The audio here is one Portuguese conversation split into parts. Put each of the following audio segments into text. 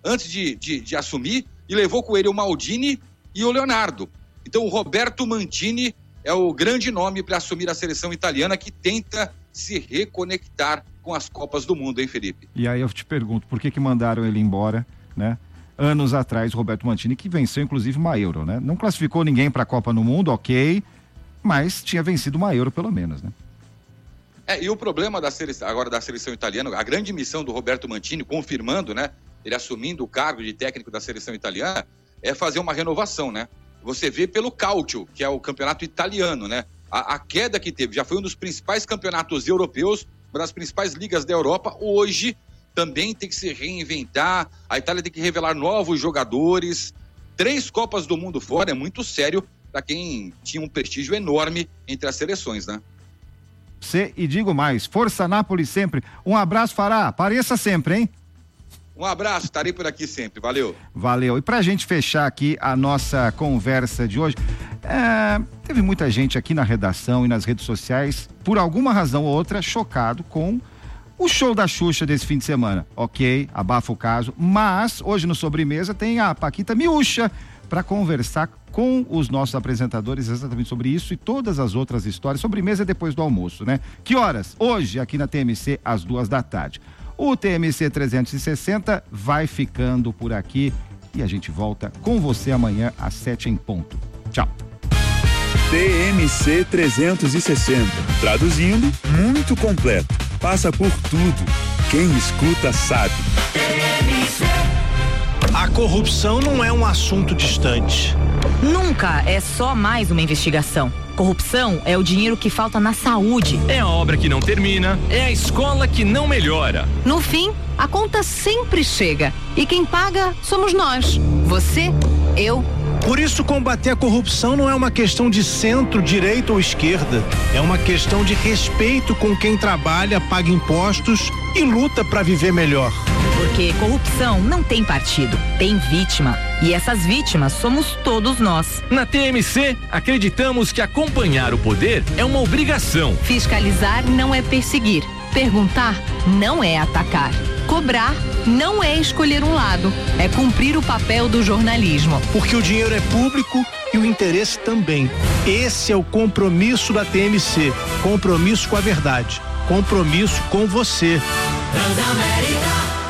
antes de assumir, e levou com ele o Maldini e o Leonardo. Então o Roberto Mantini é o grande nome para assumir a seleção italiana, que tenta se reconectar com as Copas do Mundo, hein, Felipe? E aí eu te pergunto, por que mandaram ele embora, né? Anos atrás, Roberto Mantini, que venceu inclusive uma Euro, né? Não classificou ninguém para a Copa no Mundo, ok, mas tinha vencido uma Euro pelo menos, né? E o problema da seleção italiana, a grande missão do Roberto Mantini, confirmando, né, ele assumindo o cargo de técnico da seleção italiana, é fazer uma renovação, né? Você vê pelo Calcio, que é o campeonato italiano, né? A queda que teve, já foi um dos principais campeonatos europeus, uma das principais ligas da Europa, hoje também tem que se reinventar, a Itália tem que revelar novos jogadores, 3 Copas do Mundo fora, é muito sério para quem tinha um prestígio enorme entre as seleções, né? E digo mais, força Nápoles sempre, um abraço, Fará, apareça sempre, hein? Um abraço, estarei por aqui sempre, valeu. Valeu, e pra gente fechar aqui a nossa conversa de hoje, teve muita gente aqui na redação e nas redes sociais, por alguma razão ou outra, chocado com o show da Xuxa desse fim de semana. Ok, abafa o caso, mas hoje no Sobremesa tem a Paquita Miúcha para conversar com os nossos apresentadores exatamente sobre isso e todas as outras histórias. Sobremesa é depois do almoço, né? Que horas? Hoje, aqui na TMC, às 14h. O TMC 360 vai ficando por aqui e a gente volta com você amanhã às 7h em ponto. Tchau. TMC 360. Traduzindo, muito completo. Passa por tudo. Quem escuta sabe. A corrupção não é um assunto distante. Nunca é só mais uma investigação. Corrupção é o dinheiro que falta na saúde. É a obra que não termina, é a escola que não melhora. No fim, a conta sempre chega. E quem paga somos nós. Você, eu. Por isso, combater a corrupção não é uma questão de centro, direita ou esquerda. É uma questão de respeito com quem trabalha, paga impostos e luta para viver melhor. Porque corrupção não tem partido, tem vítima. E essas vítimas somos todos nós. Na TMC, acreditamos que acompanhar o poder é uma obrigação. Fiscalizar não é perseguir. Perguntar não é atacar. Cobrar não é escolher um lado, é cumprir o papel do jornalismo. Porque o dinheiro é público e o interesse também. Esse é o compromisso da TMC. Compromisso com a verdade. Compromisso com você. Transamérica,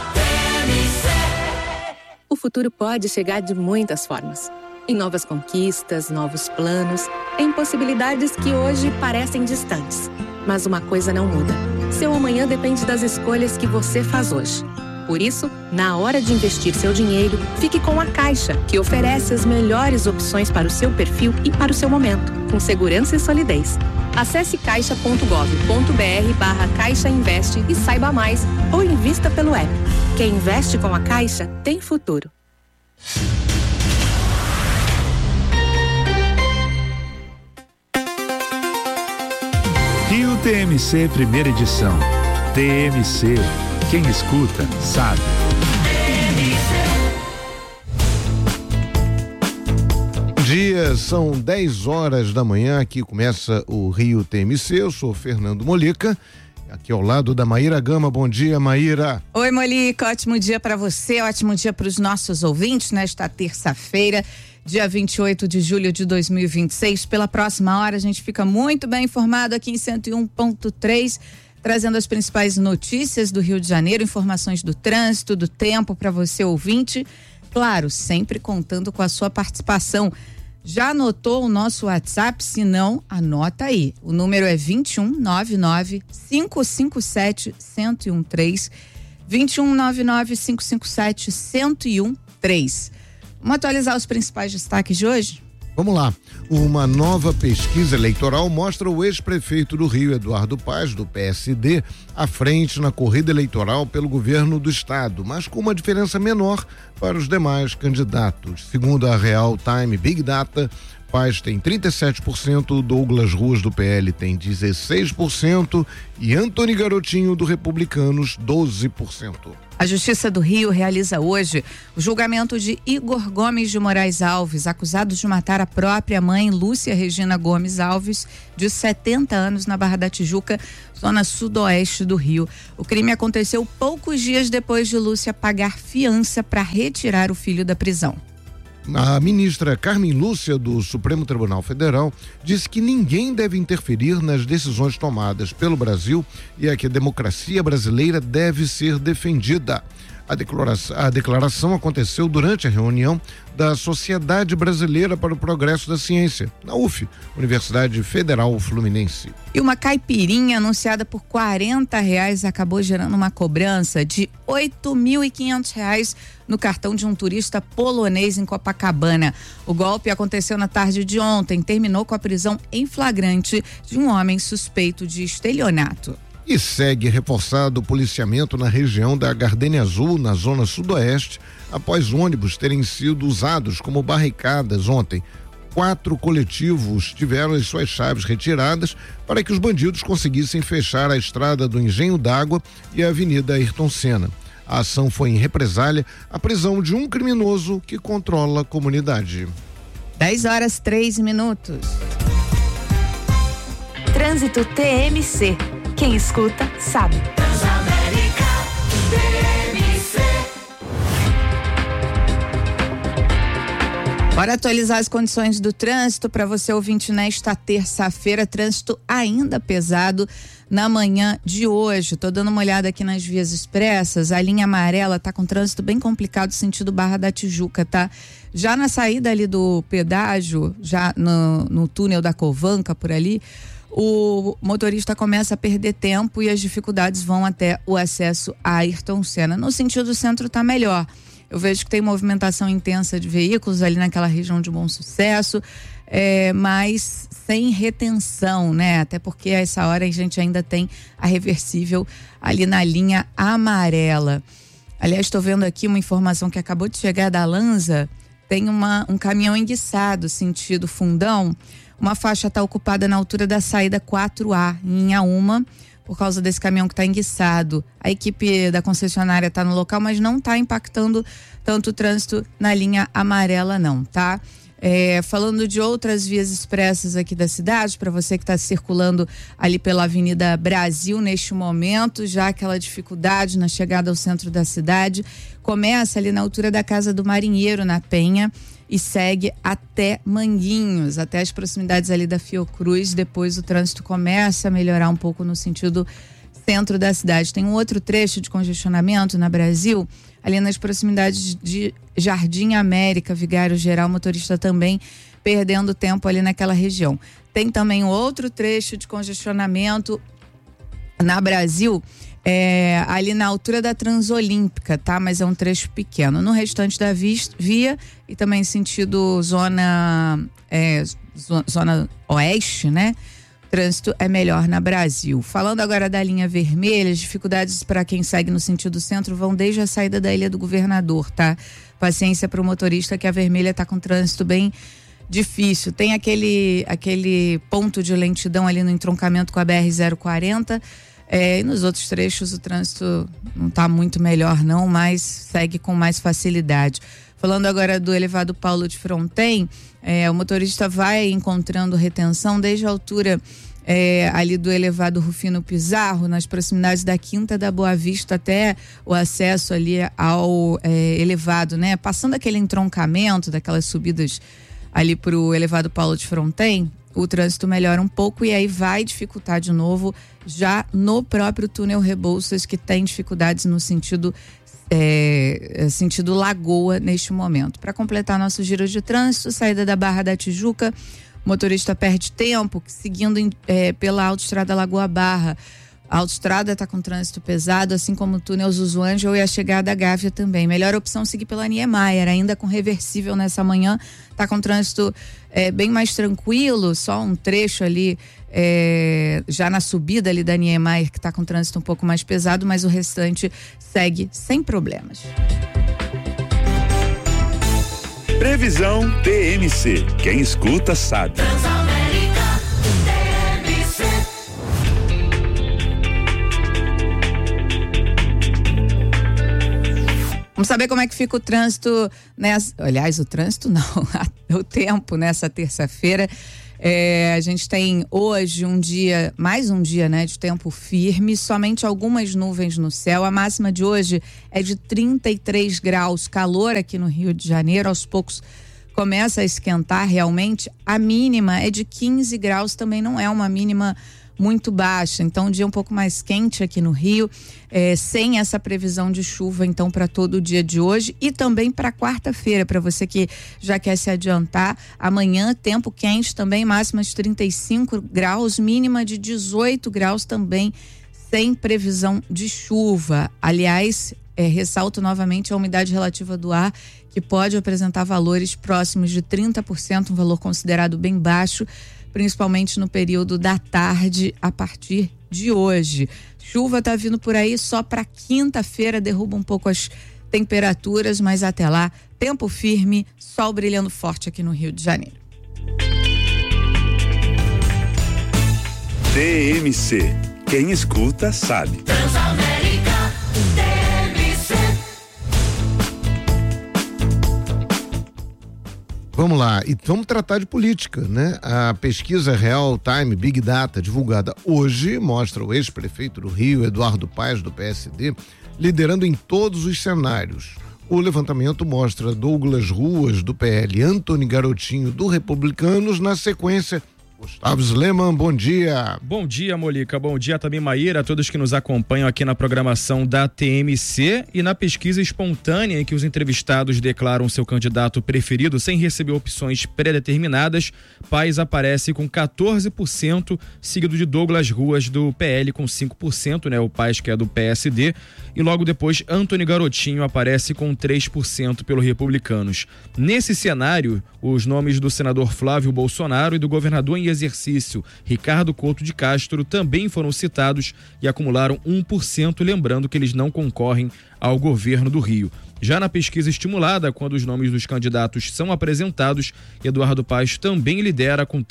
TMC. O futuro pode chegar de muitas formas. Em novas conquistas, novos planos, em possibilidades que hoje parecem distantes. Mas uma coisa não muda. Seu amanhã depende das escolhas que você faz hoje. Por isso, na hora de investir seu dinheiro, fique com a Caixa, que oferece as melhores opções para o seu perfil e para o seu momento, com segurança e solidez. Acesse caixa.gov.br/Caixa Investe e saiba mais, ou invista pelo app. Quem investe com a Caixa tem futuro. Rio TMC, primeira edição. TMC, quem escuta sabe. Dia, são 10h da manhã, aqui começa o Rio TMC, eu sou Fernando Molica, aqui ao lado da Maíra Gama. Bom dia, Maíra. Oi, Molica, ótimo dia para você, ótimo dia para os nossos ouvintes nesta terça-feira, dia 28 de julho de 2026. Pela próxima hora a gente fica muito bem informado aqui em 101.3, trazendo as principais notícias do Rio de Janeiro, informações do trânsito, do tempo para você ouvinte, claro, sempre contando com a sua participação. Já anotou o nosso WhatsApp? Se não, anota aí. O número é 2199-557-1013, 2199-557-1013. Vamos atualizar os principais destaques de hoje? Vamos lá. Uma nova pesquisa eleitoral mostra o ex-prefeito do Rio, Eduardo Paz, do PSD, à frente na corrida eleitoral pelo governo do estado, mas com uma diferença menor para os demais candidatos. Segundo a Real Time Big Data, Paz tem 37%, Douglas Ruas do PL tem 16% e Antony Garotinho do Republicanos 12%. A Justiça do Rio realiza hoje o julgamento de Igor Gomes de Moraes Alves, acusado de matar a própria mãe, Lúcia Regina Gomes Alves, de 70 anos, na Barra da Tijuca, zona sudoeste do Rio. O crime aconteceu poucos dias depois de Lúcia pagar fiança para retirar o filho da prisão. A ministra Carmen Lúcia, do Supremo Tribunal Federal, disse que ninguém deve interferir nas decisões tomadas pelo Brasil e é que a democracia brasileira deve ser defendida. A declaração aconteceu durante a reunião da Sociedade Brasileira para o Progresso da Ciência, na UF, Universidade Federal Fluminense. E uma caipirinha anunciada por R$40 acabou gerando uma cobrança de R$8.500 no cartão de um turista polonês em Copacabana. O golpe aconteceu na tarde de ontem, terminou com a prisão em flagrante de um homem suspeito de estelionato. E segue reforçado o policiamento na região da Gardênia Azul, na zona sudoeste, após ônibus terem sido usados como barricadas ontem. 4 coletivos tiveram as suas chaves retiradas para que os bandidos conseguissem fechar a estrada do Engenho d'Água e a Avenida Ayrton Senna. A ação foi em represália à prisão de um criminoso que controla a comunidade. 10h03. Trânsito TMC. Quem escuta, sabe. Transamérica TMC. Bora atualizar as condições do trânsito para você, ouvinte, nesta terça-feira. Trânsito ainda pesado na manhã de hoje. Tô dando uma olhada aqui nas vias expressas. A linha amarela tá com trânsito bem complicado, sentido Barra da Tijuca, tá? Já na saída ali do pedágio, já no túnel da Covanca, por ali, o motorista começa a perder tempo e as dificuldades vão até o acesso a Ayrton Senna. No sentido centro tá melhor. Eu vejo que tem movimentação intensa de veículos ali naquela região de Bom Sucesso, mas sem retenção, né? Até porque a essa hora a gente ainda tem a reversível ali na linha amarela. Aliás, estou vendo aqui uma informação que acabou de chegar da Lanza. Tem um caminhão enguiçado, sentido Fundão. Uma faixa está ocupada na altura da saída 4A, em Inhaúma, por causa desse caminhão que está enguiçado. A equipe da concessionária está no local, mas não está impactando tanto o trânsito na linha amarela, não, tá? Falando de outras vias expressas aqui da cidade, para você que está circulando ali pela Avenida Brasil neste momento, já aquela dificuldade na chegada ao centro da cidade, começa ali na altura da Casa do Marinheiro, na Penha, e segue até Manguinhos, até as proximidades ali da Fiocruz. Depois o trânsito começa a melhorar um pouco no sentido centro da cidade. Tem um outro trecho de congestionamento na Brasil, ali nas proximidades de Jardim América, Vigário Geral, motorista também perdendo tempo ali naquela região. Tem também outro trecho de congestionamento na Brasil, ali na altura da Transolímpica, tá? Mas é um trecho pequeno. No restante da via e também sentido zona oeste, né? O trânsito é melhor na Brasil. Falando agora da linha vermelha, as dificuldades para quem segue no sentido centro vão desde a saída da Ilha do Governador, tá? Paciência para o motorista, que a vermelha tá com trânsito bem difícil. Tem aquele ponto de lentidão ali no entroncamento com a BR-040. E nos outros trechos o trânsito não está muito melhor não, mas segue com mais facilidade. Falando agora do elevado Paulo de Fronten, o motorista vai encontrando retenção desde a altura ali do elevado Rufino Pizarro, nas proximidades da Quinta da Boa Vista até o acesso ali ao elevado, né? Passando aquele entroncamento daquelas subidas ali para o elevado Paulo de Fronten, o trânsito melhora um pouco e aí vai dificultar de novo já no próprio túnel Rebouças, que tem dificuldades no sentido Lagoa neste momento. Para completar nosso giro de trânsito, saída da Barra da Tijuca, o motorista perde tempo seguindo pela autoestrada Lagoa Barra. A autoestrada está com trânsito pesado, assim como o túnel Zuzuângel e a chegada à Gávea também. Melhor opção seguir pela Niemeyer, ainda com reversível nessa manhã. Está com trânsito bem mais tranquilo, só um trecho ali já na subida ali da Niemeyer que está com trânsito um pouco mais pesado, mas o restante segue sem problemas. Previsão TMC. Quem escuta sabe. Transamérica TMC. Vamos saber como é que fica o trânsito aliás, o trânsito não, o tempo nessa terça-feira. A gente tem hoje mais um dia, né, de tempo firme, somente algumas nuvens no céu. A máxima de hoje é de 33 graus, calor aqui no Rio de Janeiro, aos poucos começa a esquentar realmente. A mínima é de 15 graus, também não é uma mínima muito baixa, então um dia um pouco mais quente aqui no Rio, sem essa previsão de chuva então para todo o dia de hoje e também para quarta-feira, para você que já quer se adiantar. Amanhã tempo quente também, máxima de 35 graus, mínima de 18 graus também, sem previsão de chuva. Aliás, ressalto novamente a umidade relativa do ar, que pode apresentar valores próximos de 30%, um valor considerado bem baixo, principalmente no período da tarde a partir de hoje. Chuva tá vindo por aí só para quinta-feira, derruba um pouco as temperaturas, mas até lá, tempo firme, sol brilhando forte aqui no Rio de Janeiro. TMC. Quem escuta sabe. Transamérica TMC. Vamos lá, e vamos tratar de política, né? A pesquisa Real Time Big Data, divulgada hoje, mostra o ex-prefeito do Rio, Eduardo Paes, do PSD, liderando em todos os cenários. O levantamento mostra Douglas Ruas, do PL, Antony Garotinho, do Republicanos, na sequência. Gustavo Sleman, bom dia. Bom dia, Molica. Bom dia também, Maíra, a todos que nos acompanham aqui na programação da TMC. E na pesquisa espontânea em que os entrevistados declaram seu candidato preferido sem receber opções pré-determinadas, Paes aparece com 14%, seguido de Douglas Ruas, do PL, com 5%, né? O Paes, que é do PSD. E logo depois, Antony Garotinho aparece com 3% pelo Republicanos. Nesse cenário, os nomes do senador Flávio Bolsonaro e do governador em exercício, Ricardo Couto de Castro, também foram citados e acumularam 1%, lembrando que eles não concorrem ao governo do Rio. Já na pesquisa estimulada, quando os nomes dos candidatos são apresentados, Eduardo Paes também lidera com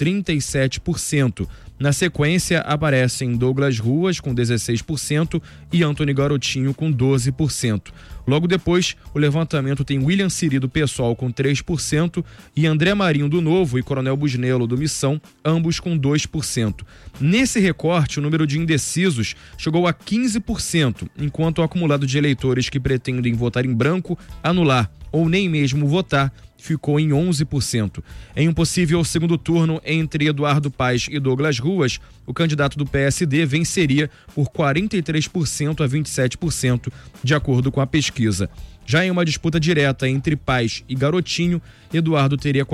37%. Na sequência, aparecem Douglas Ruas com 16% e Antony Garotinho com 12%. Logo depois, o levantamento tem William Siri do PSOL com 3% e André Marinho do Novo e Coronel Busnello do Missão, ambos com 2%. Nesse recorte, o número de indecisos chegou a 15%, enquanto o acumulado de eleitores que pretendem votar em branco, anular ou nem mesmo votar ficou em 11%. Em um possível segundo turno entre Eduardo Paes e Douglas Ruas, o candidato do PSD venceria por 43% a 27%, de acordo com a pesquisa. Já em uma disputa direta entre Paes e Garotinho, Eduardo teria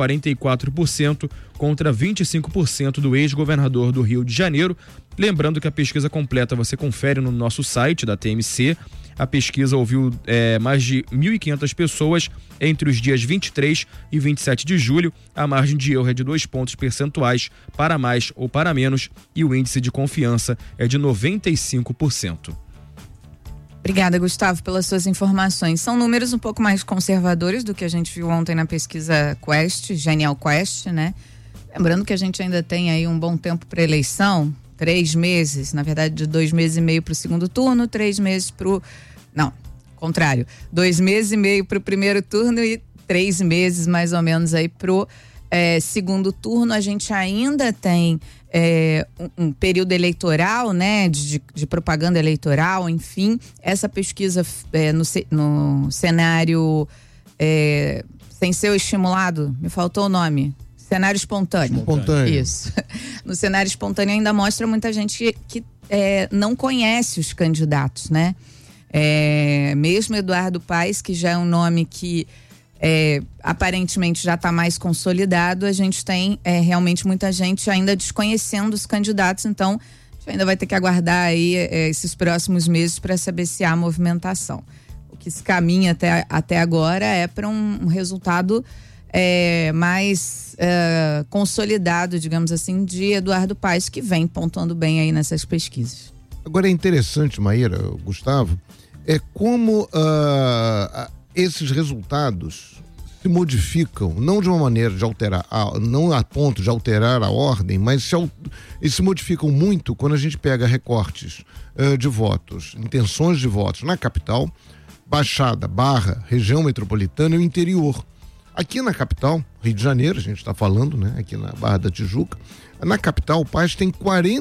44% contra 25% do ex-governador do Rio de Janeiro. Lembrando que a pesquisa completa você confere no nosso site da TMC. A pesquisa ouviu mais de 1.500 pessoas entre os dias 23 e 27 de julho. A margem de erro é de 2 pontos percentuais para mais ou para menos e o índice de confiança é de 95%. Obrigada, Gustavo, pelas suas informações. São números um pouco mais conservadores do que a gente viu ontem na pesquisa Quest, Genial Quest, né? Lembrando que a gente ainda tem aí um bom tempo para eleição, 3 meses, na verdade de 2 meses e meio para o segundo turno, 3 meses não, contrário, 2 meses e meio para o primeiro turno e 3 meses mais ou menos aí pro segundo turno. A gente ainda tem um período eleitoral, né, de propaganda eleitoral, enfim. Essa pesquisa no cenário sem ser estimulado, me faltou o nome. Cenário espontâneo. Isso. No cenário espontâneo ainda mostra muita gente que não conhece os candidatos, né? Mesmo Eduardo Paes, que já é um nome que aparentemente já está mais consolidado, a gente tem realmente muita gente ainda desconhecendo os candidatos, então a gente ainda vai ter que aguardar aí esses próximos meses para saber se há movimentação. O que se caminha até agora é para um resultado mais consolidado, digamos assim, de Eduardo Paes, que vem pontuando bem aí nessas pesquisas. Agora é interessante, Maíra, Gustavo, como esses resultados se modificam, não de uma maneira de alterar, não a ponto de alterar a ordem, mas se modificam muito quando a gente pega recortes de votos, intenções de votos na capital, Baixada, Barra, região metropolitana e o interior. Aqui na capital, Rio de Janeiro, a gente está falando, né? Aqui na Barra da Tijuca, na capital o Paz tem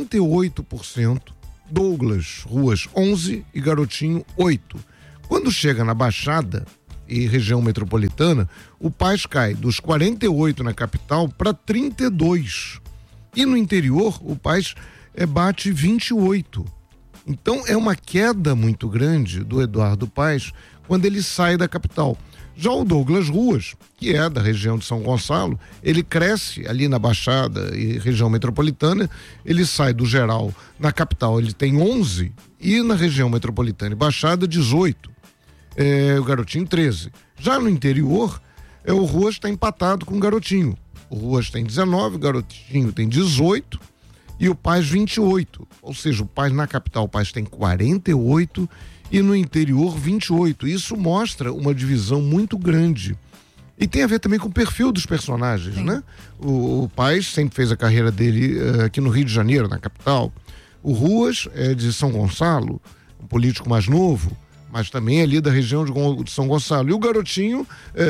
48%, Douglas Ruas 11% e Garotinho 8%. Quando chega na Baixada e região metropolitana, o Paz cai dos 48% na capital para 32%. E no interior, o Paz bate 28%. Então é uma queda muito grande do Eduardo Paes quando ele sai da capital. Já o Douglas Ruas, que é da região de São Gonçalo, ele cresce ali na Baixada e região metropolitana, ele sai do geral na capital, ele tem 11%, e na região metropolitana e Baixada 18%, o Garotinho 13%. Já no interior, o Ruas está empatado com o Garotinho. O Ruas tem 19%, o Garotinho tem 18%, e o Paes 28%. Ou seja, o Paes na capital, o Paes tem 48% e no interior 28%. Isso mostra uma divisão muito grande. E tem a ver também com o perfil dos personagens, né? O Paes sempre fez a carreira dele aqui no Rio de Janeiro, na capital. O Ruas é de São Gonçalo, um político mais novo, mas também ali da região de São Gonçalo. E o Garotinho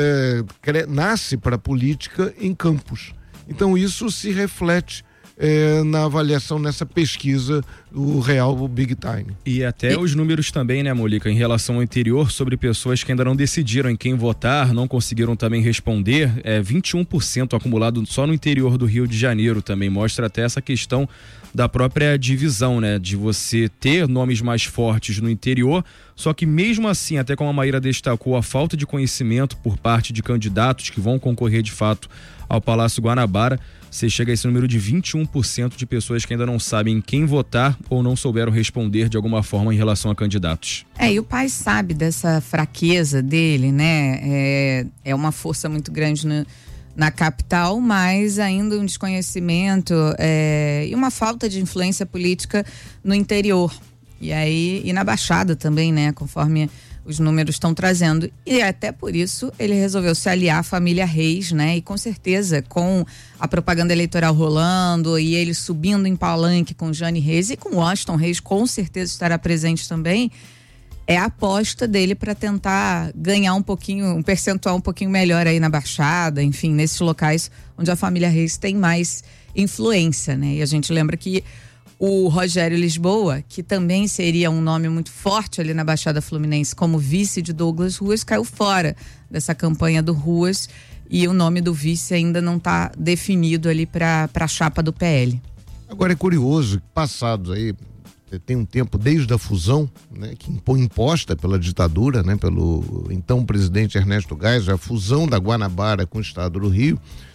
nasce para a política em Campos. Então isso se reflete na avaliação, nessa pesquisa do Real Big Time. E até os números também, né, Molica, em relação ao interior, sobre pessoas que ainda não decidiram em quem votar, não conseguiram também responder, 21% acumulado só no interior do Rio de Janeiro também, mostra até essa questão da própria divisão, né, de você ter nomes mais fortes no interior, só que mesmo assim, até como a Maíra destacou, a falta de conhecimento por parte de candidatos que vão concorrer de fato ao Palácio Guanabara, você chega a esse número de 21% de pessoas que ainda não sabem em quem votar ou não souberam responder de alguma forma em relação a candidatos. E o Paes sabe dessa fraqueza dele, né? É uma força muito grande na capital, mas ainda um desconhecimento e uma falta de influência política no interior. E na Baixada também, né? Conforme os números estão trazendo. E até por isso ele resolveu se aliar à família Reis, né? E com certeza, com a propaganda eleitoral rolando e ele subindo em palanque com Jane Reis e com Washington Reis, com certeza estará presente também, é a aposta dele para tentar ganhar um percentual um pouquinho melhor aí na Baixada, enfim, nesses locais onde a família Reis tem mais influência, né? E a gente lembra que o Rogério Lisboa, que também seria um nome muito forte ali na Baixada Fluminense como vice de Douglas Ruas, caiu fora dessa campanha do Ruas e o nome do vice ainda não está definido ali para a chapa do PL. Agora é curioso, passados aí, tem um tempo desde a fusão, né, que imposta pela ditadura, né, pelo então presidente Ernesto Geisel, a fusão da Guanabara com o estado do Rio,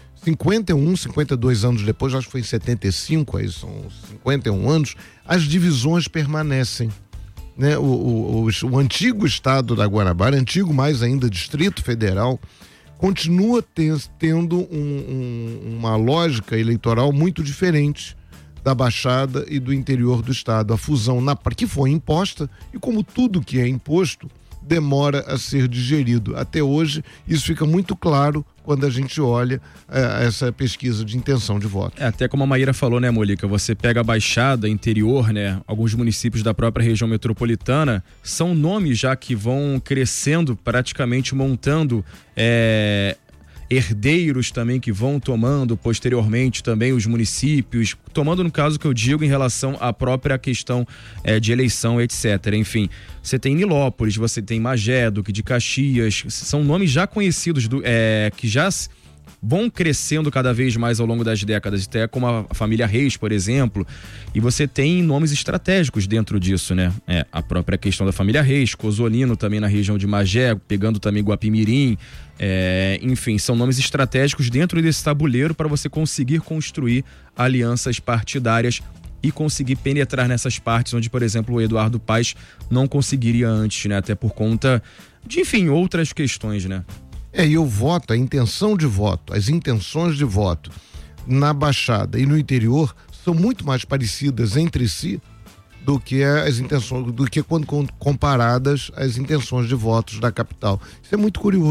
52 anos depois, acho que foi em 75, aí são 51 anos, as divisões permanecem, né? O antigo estado da Guanabara, antigo mais ainda Distrito Federal, continua tendo uma lógica eleitoral muito diferente da Baixada e do interior do estado. A fusão que foi imposta, e como tudo que é imposto, demora a ser digerido. Até hoje, isso fica muito claro quando a gente olha essa pesquisa de intenção de voto. Até como a Maíra falou, né, Molica, você pega a Baixada, interior, né, alguns municípios da própria região metropolitana, são nomes já que vão crescendo, praticamente montando herdeiros também que vão tomando posteriormente também os municípios, tomando no caso que eu digo em relação à própria questão de eleição, etc. Enfim, você tem Nilópolis, você tem Magé, Duque de Caxias, são nomes já conhecidos que já vão crescendo cada vez mais ao longo das décadas, até como a família Reis, por exemplo, e você tem nomes estratégicos dentro disso, né? A própria questão da família Reis, Cozolino também na região de Magé, pegando também Guapimirim, enfim, são nomes estratégicos dentro desse tabuleiro para você conseguir construir alianças partidárias e conseguir penetrar nessas partes onde, por exemplo, o Eduardo Paes não conseguiria antes, né? Até por conta de, enfim, outras questões, né? E o voto, a intenção de voto, as intenções de voto na Baixada e no interior são muito mais parecidas entre si do que as intenções, do que quando comparadas às intenções de votos da capital. Isso é muito curioso.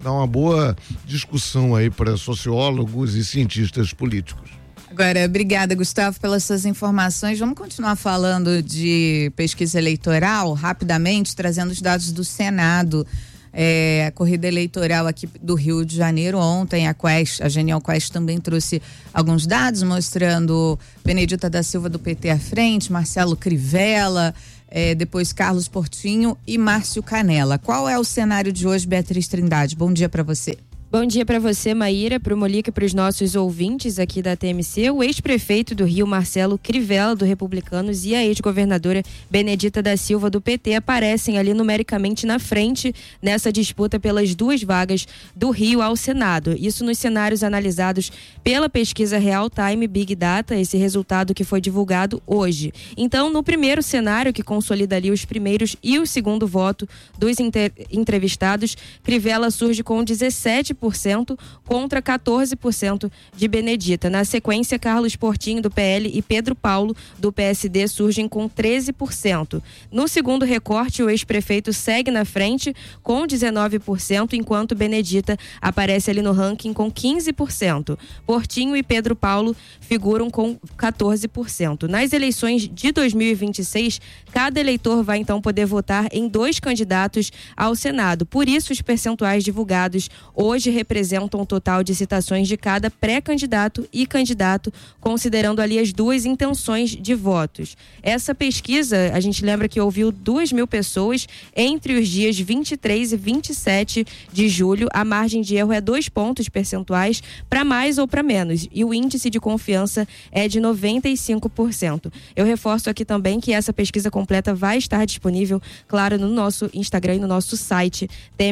Dá uma boa discussão aí para sociólogos e cientistas políticos. Agora, obrigada, Gustavo, pelas suas informações. Vamos continuar falando de pesquisa eleitoral, rapidamente, trazendo os dados do Senado. A corrida eleitoral aqui do Rio de Janeiro ontem, a Genial Quest também trouxe alguns dados mostrando Benedita da Silva do PT à frente, Marcelo Crivella, depois Carlos Portinho e Márcio Canella. Qual é o cenário de hoje, Beatriz Trindade? Bom dia para você. Bom dia para você, Maíra, para o Molica e para os nossos ouvintes aqui da TMC. O ex-prefeito do Rio, Marcelo Crivella, do Republicanos, e a ex-governadora Benedita da Silva, do PT, aparecem ali numericamente na frente nessa disputa pelas 2 vagas do Rio ao Senado. Isso nos cenários analisados pela pesquisa Real Time Big Data, esse resultado que foi divulgado hoje. Então, no primeiro cenário, que consolida ali os primeiros e o segundo voto dos entrevistados, Crivella surge com 17% contra 14% de Benedita. Na sequência, Carlos Portinho, do PL, e Pedro Paulo, do PSD, surgem com 13%. No segundo recorte, o ex-prefeito segue na frente com 19%, enquanto Benedita aparece ali no ranking com 15%. Portinho e Pedro Paulo figuram com 14%. Nas eleições de 2026, cada eleitor vai então poder votar em 2 candidatos ao Senado. Por isso, os percentuais divulgados hoje representam o total de citações de cada pré-candidato e candidato, considerando ali as 2 intenções de votos. Essa pesquisa, a gente lembra que ouviu 2.000 pessoas entre os dias 23 e 27 de julho. A margem de erro é 2 pontos percentuais para mais ou para menos, e o índice de confiança é de 95%. Eu reforço aqui também que essa pesquisa completa vai estar disponível, claro, no nosso Instagram e no nosso site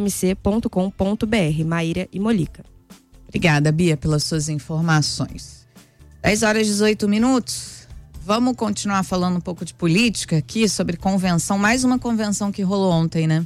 tmc.com.br. Maíra e Molica. Obrigada, Bia, pelas suas informações. 10h18. Vamos continuar falando um pouco de política aqui, sobre convenção, mais uma convenção que rolou ontem, né?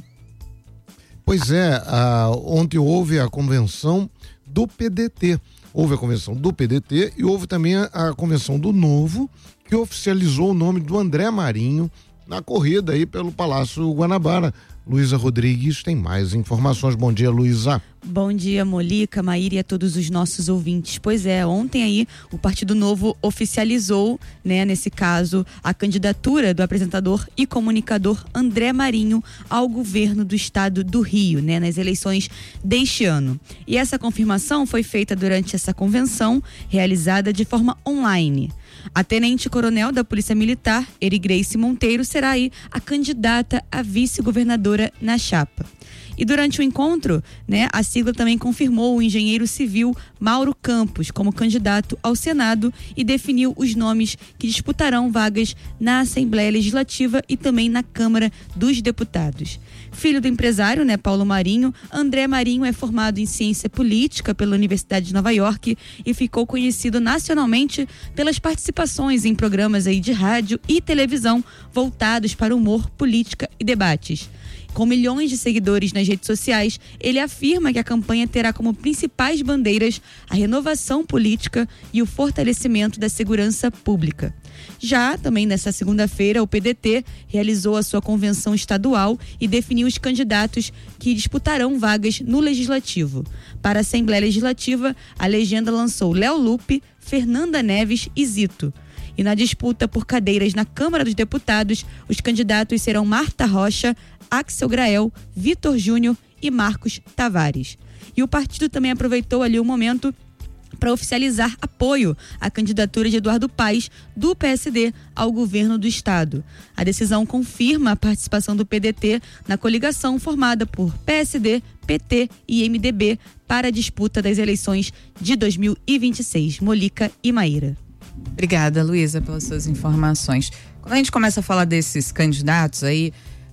Pois é, ontem houve a convenção do PDT. Houve a convenção do PDT e houve também a convenção do Novo, que oficializou o nome do André Marinho na corrida aí pelo Palácio Guanabara. Luísa Rodrigues tem mais informações. Bom dia, Luísa. Bom dia, Molica, Maíra e a todos os nossos ouvintes. Pois é, ontem aí o Partido Novo oficializou, né, nesse caso, a candidatura do apresentador e comunicador André Marinho ao governo do estado do Rio, né, nas eleições deste ano. E essa confirmação foi feita durante essa convenção, realizada de forma online. A tenente-coronel da Polícia Militar, Eri Grace Monteiro, será aí a candidata a vice-governadora na chapa. E durante o encontro, né, a sigla também confirmou o engenheiro civil Mauro Campos como candidato ao Senado e definiu os nomes que disputarão vagas na Assembleia Legislativa e também na Câmara dos Deputados. Filho do empresário, né, Paulo Marinho, André Marinho é formado em ciência política pela Universidade de Nova York e ficou conhecido nacionalmente pelas participações em programas aí de rádio e televisão voltados para humor, política e debates. Com milhões de seguidores nas redes sociais, ele afirma que a campanha terá como principais bandeiras a renovação política e o fortalecimento da segurança pública. Já também nesta segunda-feira, o PDT realizou a sua convenção estadual e definiu os candidatos que disputarão vagas no Legislativo. Para a Assembleia Legislativa, a legenda lançou Léo Lupe, Fernanda Neves e Zito. E na disputa por cadeiras na Câmara dos Deputados, os candidatos serão Marta Rocha, Axel Grael, Vitor Júnior e Marcos Tavares. E o partido também aproveitou ali o momento para oficializar apoio à candidatura de Eduardo Paes, do PSD, ao governo do estado. A decisão confirma a participação do PDT na coligação formada por PSD, PT e MDB para a disputa das eleições de 2026. Molica e Maíra. Obrigada, Luísa, pelas suas informações. Quando a gente começa a falar desses candidatos aí,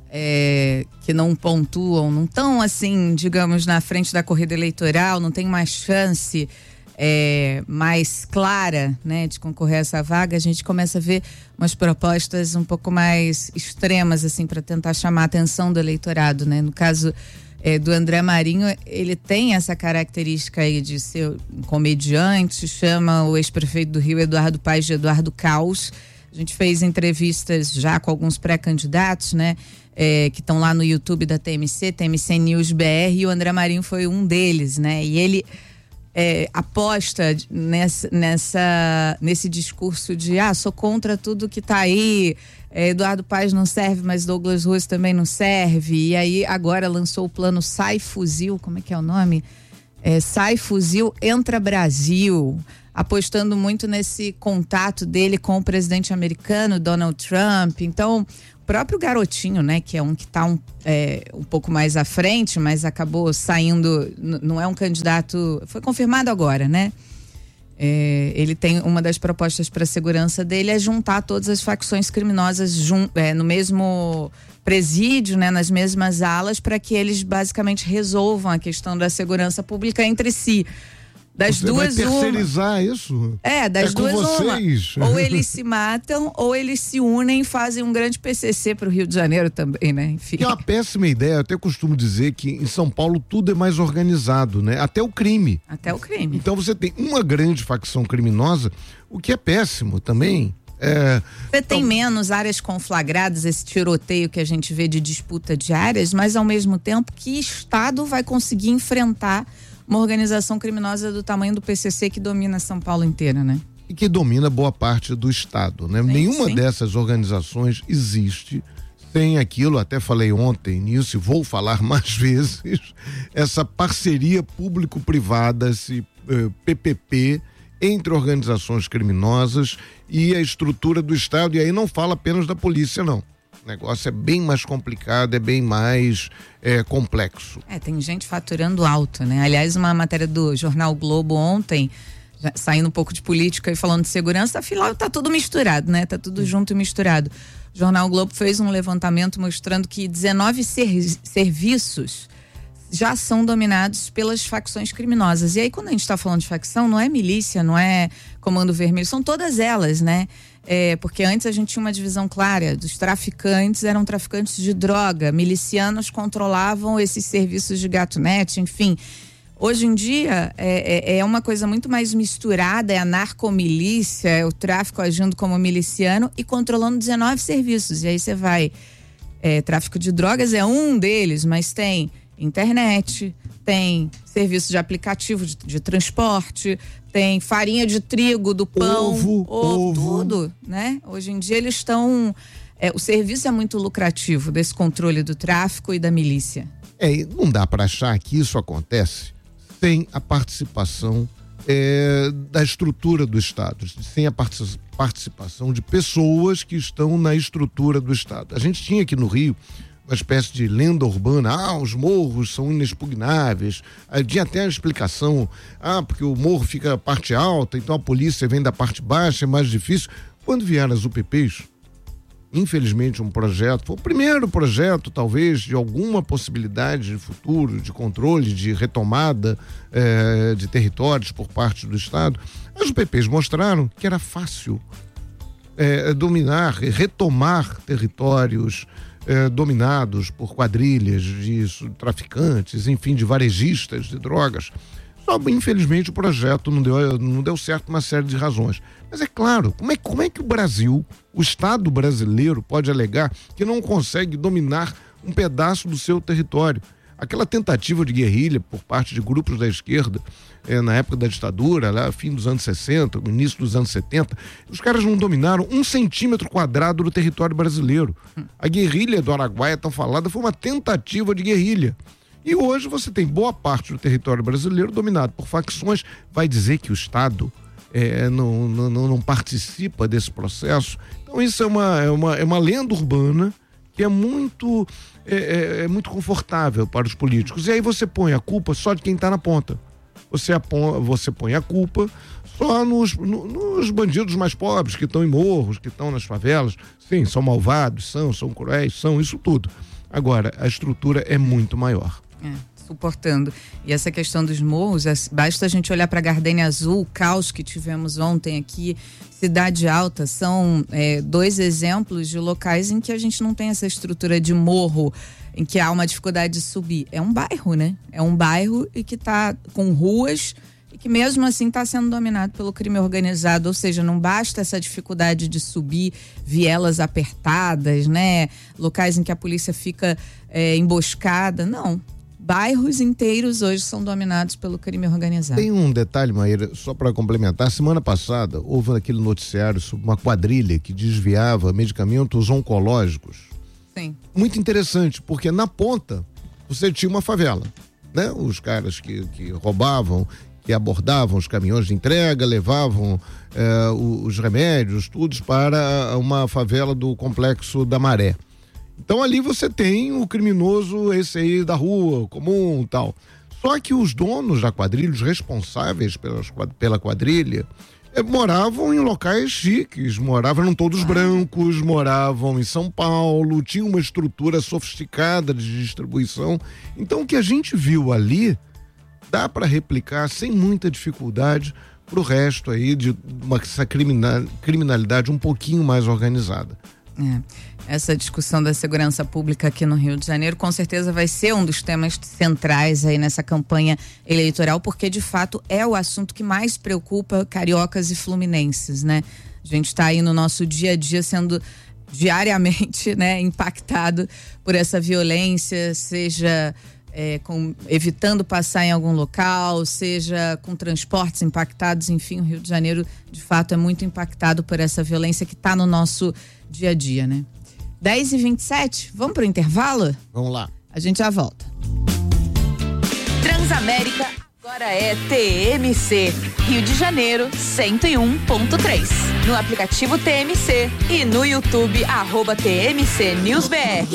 que não pontuam, não estão assim, digamos, na frente da corrida eleitoral, não tem uma chance mais clara, né, de concorrer a essa vaga, a gente começa a ver umas propostas um pouco mais extremas, assim, para tentar chamar a atenção do eleitorado, né? No caso do André Marinho, ele tem essa característica aí de ser um comediante, chama o ex-prefeito do Rio, Eduardo Paes, de Eduardo Caos. A gente fez entrevistas já com alguns pré-candidatos, né? que estão lá no YouTube da TMC News BR, e o André Marinho foi um deles, né? E ele aposta nesse discurso de sou contra tudo que tá aí, Eduardo Paes não serve, mas Douglas Ruas também não serve, e aí agora lançou o plano Sai Fuzil, como é que é o nome? Sai Fuzil, Entra Brasil, apostando muito nesse contato dele com o presidente americano, Donald Trump. Então, o próprio Garotinho, né, que é um que está um pouco mais à frente, mas acabou saindo, não é um candidato, foi confirmado agora, né? Ele tem, uma das propostas para a segurança dele é juntar todas as facções criminosas no mesmo presídio, né, nas mesmas alas, para que eles basicamente resolvam a questão da segurança pública entre si. Das Você duas, vai terceirizar isso? Das duas, com vocês. ou eles se matam, ou eles se unem e fazem um grande PCC para o Rio de Janeiro também, né? Enfim. Que é uma péssima ideia. Eu até costumo dizer que em São Paulo tudo é mais organizado, né? Até o crime. Até o crime. Então você tem uma grande facção criminosa, o que é péssimo também. Você tem menos áreas conflagradas, esse tiroteio que a gente vê de disputa de áreas, mas ao mesmo tempo, que Estado vai conseguir enfrentar uma organização criminosa do tamanho do PCC que domina São Paulo inteira, né? E que domina boa parte do Estado, né? Nenhuma dessas organizações existe sem aquilo, até falei ontem nisso e vou falar mais vezes, essa parceria público-privada, esse PPP, entre organizações criminosas e a estrutura do Estado, e aí não fala apenas da polícia, não. O negócio é bem mais complicado, é bem mais complexo. Tem gente faturando alto, né? Aliás, uma matéria do jornal o Globo ontem, saindo um pouco de política e falando de segurança, afinal tá tudo misturado, né? Tá tudo junto e misturado. O jornal o Globo fez um levantamento mostrando que 19 serviços já são dominados pelas facções criminosas. E aí, quando a gente está falando de facção, não é milícia, não é Comando Vermelho, são todas elas, né? Porque antes a gente tinha uma divisão clara, dos traficantes eram traficantes de droga, milicianos controlavam esses serviços de gatunete, enfim. Hoje em dia é uma coisa muito mais misturada, é a narcomilícia, é o tráfico agindo como miliciano e controlando 19 serviços. E aí você vai, tráfico de drogas é um deles, mas tem internet, tem serviço de aplicativo de transporte, tem farinha de trigo, do pão, ovo, tudo, né? Hoje em dia eles estão, o serviço é muito lucrativo desse controle do tráfico e da milícia. Não dá para achar que isso acontece sem a participação da estrutura do Estado, sem a participação de pessoas que estão na estrutura do Estado. A gente tinha aqui no Rio uma espécie de lenda urbana, os morros são inexpugnáveis, tinha até a explicação, porque o morro fica a parte alta, então a polícia vem da parte baixa, é mais difícil. Quando vieram as UPPs, infelizmente um projeto, foi o primeiro projeto talvez de alguma possibilidade de futuro, de controle, de retomada de territórios por parte do Estado, as UPPs mostraram que era fácil dominar, retomar territórios dominados por quadrilhas de traficantes, enfim, de varejistas de drogas. Só, infelizmente, o projeto não deu certo por uma série de razões. Mas é claro, como é que o Brasil, o Estado brasileiro, pode alegar que não consegue dominar um pedaço do seu território? Aquela tentativa de guerrilha por parte de grupos da esquerda, na época da ditadura, lá fim dos anos 60, início dos anos 70, os caras não dominaram 1 centímetro quadrado do território brasileiro. A guerrilha do Araguaia, tão falada, foi uma tentativa de guerrilha. E hoje você tem boa parte do território brasileiro dominado por facções. Vai dizer que o Estado não participa desse processo? Então isso é uma lenda urbana que é muito confortável para os políticos. E aí você põe a culpa só de quem está na ponta. Você põe a culpa só nos bandidos mais pobres, que estão em morros, que estão nas favelas. Sim, são malvados, são cruéis, são isso tudo. Agora, a estrutura é muito maior. Suportando. E essa questão dos morros, basta a gente olhar para a Gardênia Azul, o caos que tivemos ontem aqui, Cidade Alta, são 2 exemplos de locais em que a gente não tem essa estrutura de morro, em que há uma dificuldade de subir. É um bairro, né? É um bairro e que está com ruas e que mesmo assim está sendo dominado pelo crime organizado, ou seja, não basta essa dificuldade de subir vielas apertadas, né? Locais em que a polícia fica emboscada, não. Bairros inteiros hoje são dominados pelo crime organizado. Tem um detalhe, Maíra, só para complementar. Semana passada houve aquele noticiário sobre uma quadrilha que desviava medicamentos oncológicos. Sim. Muito interessante, porque na ponta você tinha uma favela, né? Os caras que roubavam, que abordavam os caminhões de entrega, levavam os remédios, tudo para uma favela do Complexo da Maré. Então ali você tem o criminoso, esse aí da rua, comum e tal. Só que os donos da quadrilha, os responsáveis pela quadrilha, moravam em locais chiques, eram todos brancos, moravam em São Paulo, tinha uma estrutura sofisticada de distribuição. Então o que a gente viu ali, dá para replicar sem muita dificuldade pro resto aí de essa criminalidade um pouquinho mais organizada. Essa discussão da segurança pública aqui no Rio de Janeiro com certeza vai ser um dos temas centrais aí nessa campanha eleitoral, porque de fato é o assunto que mais preocupa cariocas e fluminenses, né? A gente está aí no nosso dia a dia sendo diariamente, né, impactado por essa violência, seja evitando passar em algum local, seja com transportes impactados, enfim, o Rio de Janeiro de fato é muito impactado por essa violência que está no nosso dia a dia, né? 10h27, vamos pro intervalo? Vamos lá. A gente já volta. Transamérica agora é TMC, Rio de Janeiro 101.3. No aplicativo TMC e no YouTube @TMC News BR.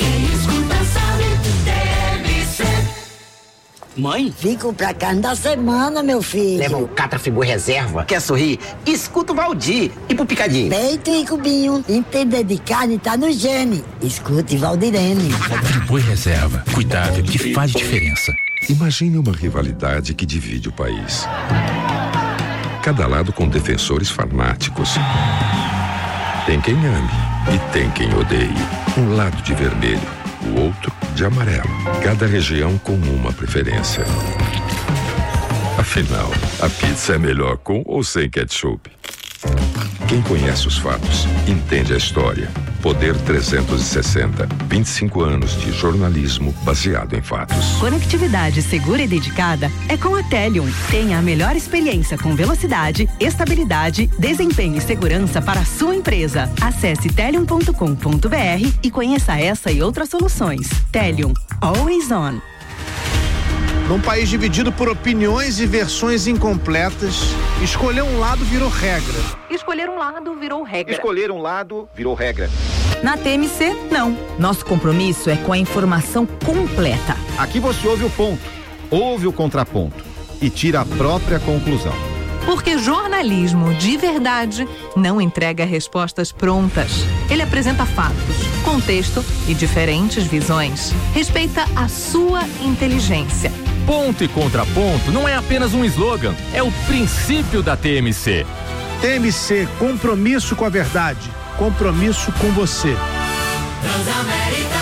Mãe? Fico pra carne da semana, meu filho. Leva um Catrafigur reserva. Quer sorrir? Escuta o Valdir. E pro picadinho? Peito e cubinho. Entender de carne tá no gene. Escute Valdirene. Friboi reserva. Cuidado que faz diferença. Imagine uma rivalidade que divide o país. Cada lado com defensores fanáticos. Tem quem ame e tem quem odeie. Um lado de vermelho, o outro de amarelo. Cada região com uma preferência. Afinal, a pizza é melhor com ou sem ketchup? Quem conhece os fatos, entende a história. Poder 360, 25 anos de jornalismo baseado em fatos. Conectividade segura e dedicada é com a Telium. Tenha a melhor experiência com velocidade, estabilidade, desempenho e segurança para a sua empresa. Acesse telium.com.br e conheça essa e outras soluções. Telium, always on. Num país dividido por opiniões e versões incompletas, escolher um lado virou regra. Escolher um lado virou regra. Escolher um lado virou regra. Na TMC, não. Nosso compromisso é com a informação completa. Aqui você ouve o ponto, ouve o contraponto e tira a própria conclusão. Porque jornalismo de verdade não entrega respostas prontas. Ele apresenta fatos, contexto e diferentes visões. Respeita a sua inteligência. Ponto e contraponto não é apenas um slogan, é o princípio da TMC. TMC, compromisso com a verdade, compromisso com você. Transamérica,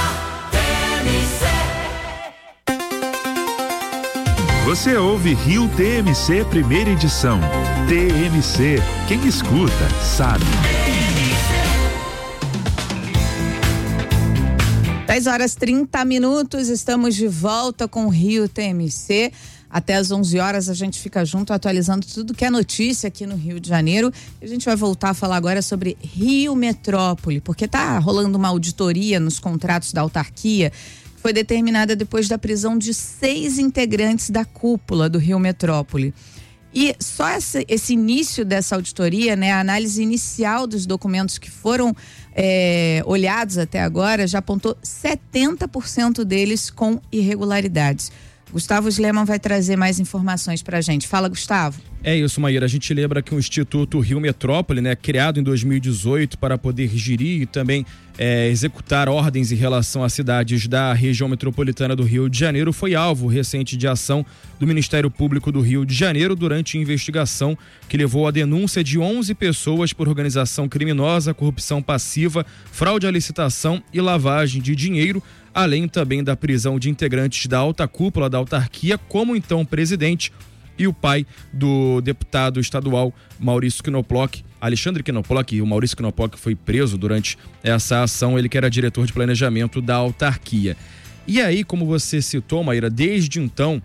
TMC. Você ouve Rio TMC primeira edição. TMC, quem escuta sabe. 10h30, estamos de volta com o Rio TMC. Até às 11 horas a gente fica junto atualizando tudo que é notícia aqui no Rio de Janeiro. A gente vai voltar a falar agora sobre Rio Metrópole, porque tá rolando uma auditoria nos contratos da autarquia, que foi determinada depois da prisão de 6 integrantes da cúpula do Rio Metrópole. E só esse início dessa auditoria, né, a análise inicial dos documentos que foram olhados até agora, já apontou 70% deles com irregularidades. Gustavo Sleman vai trazer mais informações pra gente. Fala, Gustavo. É isso, Maíra. A gente lembra que o Instituto Rio Metrópole, né, criado em 2018 para poder gerir e também executar ordens em relação a cidades da região metropolitana do Rio de Janeiro, foi alvo recente de ação do Ministério Público do Rio de Janeiro durante investigação que levou à denúncia de 11 pessoas por organização criminosa, corrupção passiva, fraude à licitação e lavagem de dinheiro, além também da prisão de integrantes da alta cúpula da autarquia, como então o presidente, e o pai do deputado estadual Maurício Knoploch, Alexandre Knoploch. O Maurício Knoploch foi preso durante essa ação, ele que era diretor de planejamento da autarquia. E aí, como você citou, Maíra, desde então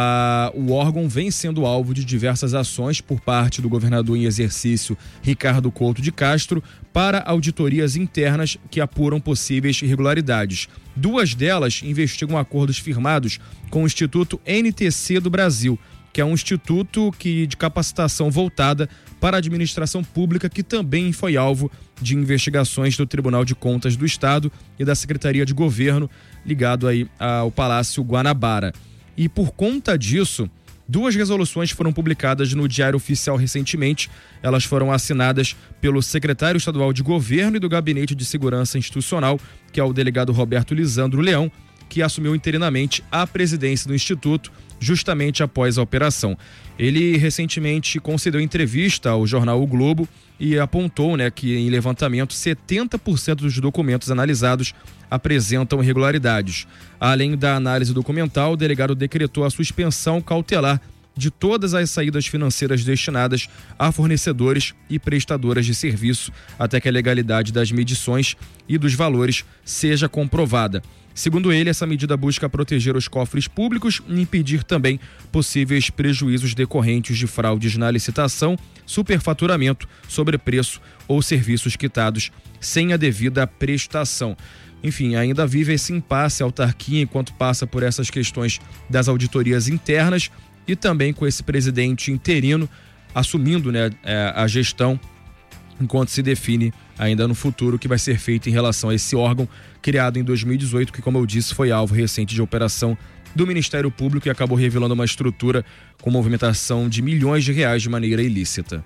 o órgão vem sendo alvo de diversas ações por parte do governador em exercício Ricardo Couto de Castro para auditorias internas que apuram possíveis irregularidades. 2 delas investigam acordos firmados com o Instituto NTC do Brasil, que é um instituto de capacitação voltada para a administração pública, que também foi alvo de investigações do Tribunal de Contas do Estado e da Secretaria de Governo, ligado aí ao Palácio Guanabara. E por conta disso, 2 resoluções foram publicadas no Diário Oficial recentemente. Elas foram assinadas pelo secretário estadual de Governo e do Gabinete de Segurança Institucional, que é o delegado Roberto Lisandro Leão, que assumiu interinamente a presidência do Instituto justamente após a operação. Ele recentemente concedeu entrevista ao jornal O Globo e apontou, que em levantamento 70% dos documentos analisados apresentam irregularidades. Além da análise documental, o delegado decretou a suspensão cautelar de todas as saídas financeiras destinadas a fornecedores e prestadoras de serviço até que a legalidade das medições e dos valores seja comprovada. Segundo ele, essa medida busca proteger os cofres públicos e impedir também possíveis prejuízos decorrentes de fraudes na licitação, superfaturamento, sobrepreço ou serviços quitados sem a devida prestação. Enfim, ainda vive esse impasse a autarquia enquanto passa por essas questões das auditorias internas e também com esse presidente interino assumindo a gestão, enquanto se define ainda no futuro o que vai ser feito em relação a esse órgão criado em 2018, que, como eu disse, foi alvo recente de operação do Ministério Público e acabou revelando uma estrutura com movimentação de milhões de reais de maneira ilícita.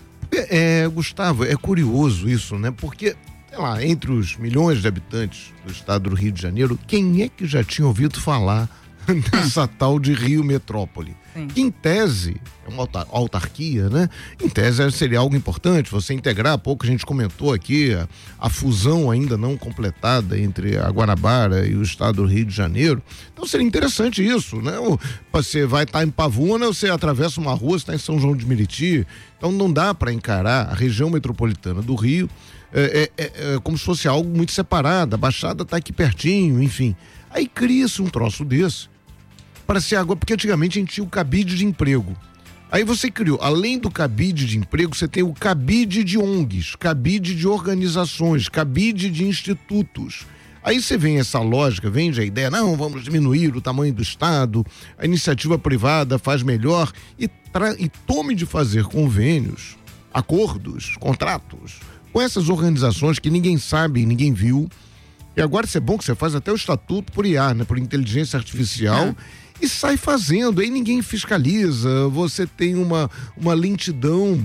Gustavo, é curioso isso, Porque, sei lá, entre os milhões de habitantes do estado do Rio de Janeiro, quem é que já tinha ouvido falar dessa tal de Rio Metrópole? Sim. Que em tese é uma autarquia, Em tese seria algo importante você integrar. Há pouco a gente comentou aqui a fusão ainda não completada entre a Guanabara e o estado do Rio de Janeiro. Então seria interessante isso, Você vai estar em Pavuna, você atravessa uma rua, você está em São João de Meriti. Então não dá para encarar a região metropolitana do Rio como se fosse algo muito separado. A Baixada está aqui pertinho, enfim. Aí cria-se um troço desse para ser agora, porque antigamente a gente tinha o cabide de emprego. Aí você criou, além do cabide de emprego, você tem o cabide de ONGs, cabide de organizações, cabide de institutos. Aí você vem essa lógica, vende a ideia, não, vamos diminuir o tamanho do Estado, a iniciativa privada faz melhor e tome de fazer convênios, acordos, contratos com essas organizações que ninguém sabe, ninguém viu. E agora isso é bom que você faz até o estatuto por IA, por inteligência artificial, e sai fazendo, aí ninguém fiscaliza, você tem uma lentidão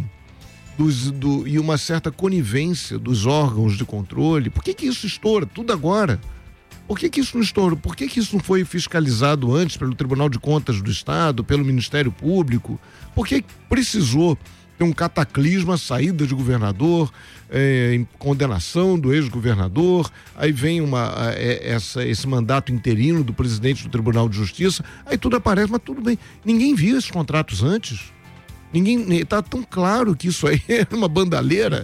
e uma certa conivência dos órgãos de controle. Por que isso estoura tudo agora? Por que isso não estourou? Por que isso não foi fiscalizado antes pelo Tribunal de Contas do Estado, pelo Ministério Público? Por que precisou ter um cataclisma, saída de governador, condenação do ex-governador, aí vem esse mandato interino do presidente do Tribunal de Justiça, aí tudo aparece, mas tudo bem. Ninguém viu esses contratos antes. Tá tão claro que isso aí é uma bandalheira.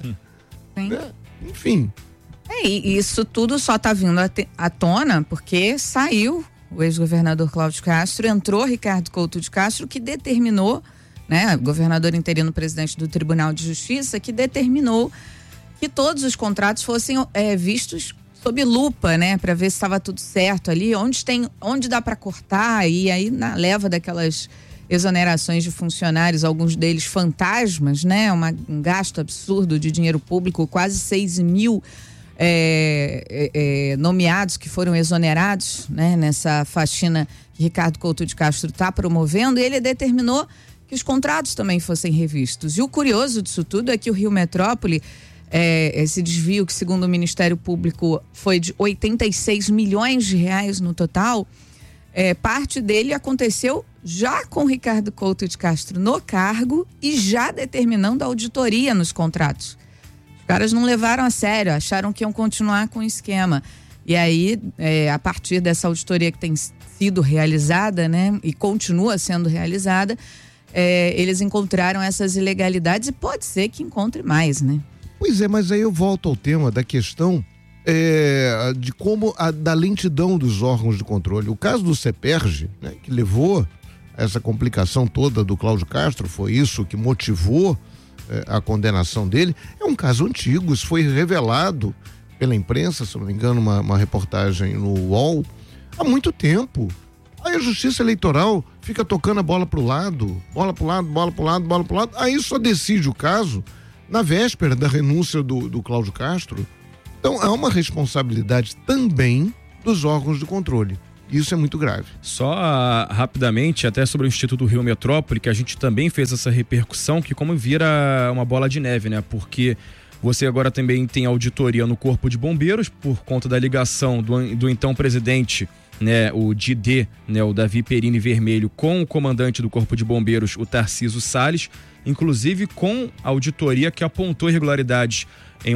Enfim. E isso tudo só tá vindo à tona porque saiu o ex-governador Cláudio Castro, entrou Ricardo Couto de Castro, que determinou, governador interino, presidente do Tribunal de Justiça, que determinou que todos os contratos fossem vistos sob lupa, para ver se estava tudo certo ali, onde dá para cortar, e aí na leva daquelas exonerações de funcionários, alguns deles fantasmas, um gasto absurdo de dinheiro público, quase 6 mil nomeados que foram exonerados, nessa faxina que Ricardo Couto de Castro está promovendo, e ele determinou que os contratos também fossem revistos. E o curioso disso tudo é que o Rio Metrópole, esse desvio que, segundo o Ministério Público, foi de 86 milhões de reais no total, parte dele aconteceu já com Ricardo Couto de Castro no cargo e já determinando a auditoria nos contratos. Os caras não levaram a sério, acharam que iam continuar com o esquema. E aí, a partir dessa auditoria que tem sido realizada, e continua sendo realizada, eles encontraram essas ilegalidades e pode ser que encontre mais, né? Pois é, mas aí eu volto ao tema da questão de como da lentidão dos órgãos de controle. O caso do CEPERJ, né, que levou essa complicação toda do Cláudio Castro, foi isso que motivou a condenação dele, é um caso antigo, isso foi revelado pela imprensa, se não me engano, uma reportagem no UOL, há muito tempo. Aí a Justiça Eleitoral fica tocando a bola pro lado, bola pro lado, aí só decide o caso na véspera da renúncia do Cláudio Castro. Então há uma responsabilidade também dos órgãos de controle. Isso é muito grave. Só rapidamente, até sobre o Instituto Rio Metrópole, que a gente também fez essa repercussão, que como vira uma bola de neve, né? Porque você agora também tem auditoria no Corpo de Bombeiros, por conta da ligação do então presidente, né, o DID, né, o Davi Perini Vermelho, com o comandante do Corpo de Bombeiros, o Tarcísio Salles, inclusive com a auditoria que apontou irregularidades em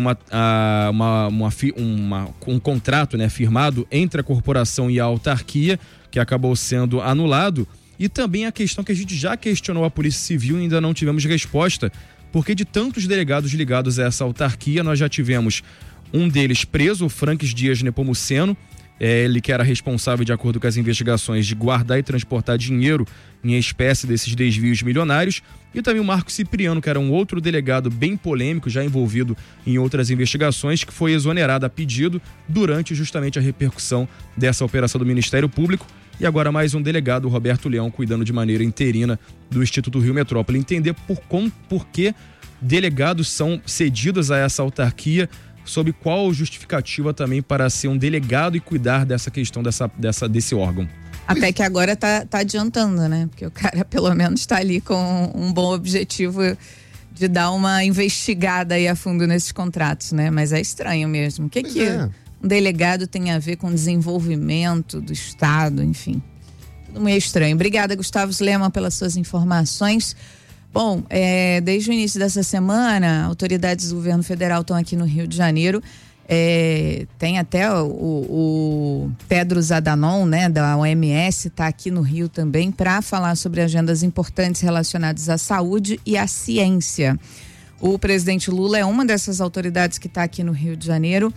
um contrato, né, firmado entre a corporação e a autarquia, que acabou sendo anulado, e também a questão que a gente já questionou a Polícia Civil e ainda não tivemos resposta, porque de tantos delegados ligados a essa autarquia, nós já tivemos um deles preso, o Franques Dias Nepomuceno, ele que era responsável, de acordo com as investigações, de guardar e transportar dinheiro em espécie desses desvios milionários, e também o Marco Cipriano, que era um outro delegado bem polêmico, já envolvido em outras investigações, que foi exonerado a pedido durante justamente a repercussão dessa operação do Ministério Público. E agora mais um delegado, o Roberto Leão, cuidando de maneira interina do Instituto Rio Metrópole. Entender por que delegados são cedidos a essa autarquia, sob qual justificativa também para ser um delegado e cuidar dessa questão desse órgão. Até que agora tá adiantando, né? Porque o cara pelo menos tá ali com um bom objetivo de dar uma investigada aí a fundo nesses contratos, né? Mas é estranho mesmo. O que um delegado tem a ver com desenvolvimento do Estado, enfim. Tudo muito estranho. Obrigada, Gustavo Lema, pelas suas informações. Bom, desde o início dessa semana, autoridades do governo federal estão aqui no Rio de Janeiro. Tem até o Tedros Adhanom, né, da OMS, está aqui no Rio também para falar sobre agendas importantes relacionadas à saúde e à ciência. O presidente Lula é uma dessas autoridades que está aqui no Rio de Janeiro.